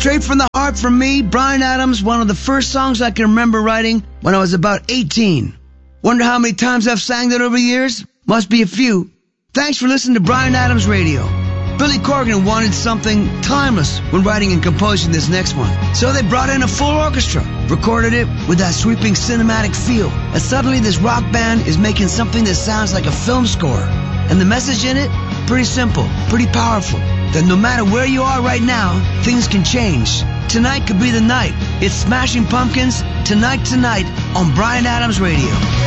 Straight from the heart from me, Bryan Adams, one of the first songs I can remember writing when I was about 18. Wonder how many times I've sang that over the years? Must be a few. Thanks for listening to Bryan Adams Radio. Billy Corgan wanted something timeless when writing and composing this next one. So they brought in a full orchestra, recorded it with that sweeping cinematic feel. And suddenly this rock band is making something that sounds like a film score. And the message in it? Pretty simple, pretty powerful. That no matter where you are right now, things can change. Tonight could be the night. It's Smashing Pumpkins, Tonight on Bryan Adams Radio.